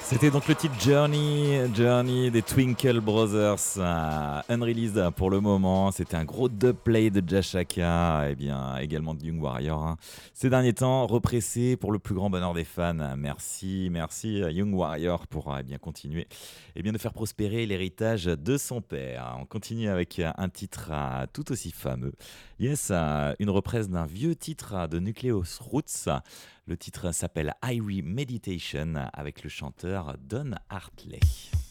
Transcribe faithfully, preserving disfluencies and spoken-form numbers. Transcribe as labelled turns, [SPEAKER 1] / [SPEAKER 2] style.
[SPEAKER 1] C'était donc le titre Journey, Journey des Twinkle Brothers, euh, unreleased pour le moment. C'était un gros dubplay de Jashaka et bien également de Young Warrior, hein. Ces derniers temps, repressé pour le plus grand bonheur des fans. Merci, merci à Young Warrior pour euh, eh bien continuer et bien de faire prospérer l'héritage de son père. On continue avec euh, un titre euh, tout aussi fameux. Yes, euh, une reprise d'un vieux titre euh, de Nucleus Roots. Le titre s'appelle Irie Meditation avec le chanteur Don Hartley.